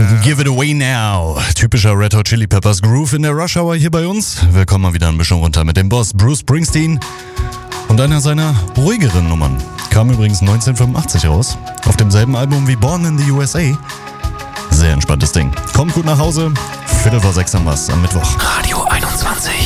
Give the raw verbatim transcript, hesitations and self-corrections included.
Give it away now. Typischer Red Hot Chili Peppers Groove in der Rush Hour hier bei uns. Wir kommen mal wieder ein bisschen runter mit dem Boss Bruce Springsteen und einer seiner ruhigeren Nummern. Kam übrigens neunzehnhundertfünfundachtzig raus, auf demselben Album wie Born in the U S A. Sehr entspanntes Ding. Kommt gut nach Hause. Viertel vor sechs haben wir's am Mittwoch. Radio einundzwanzig.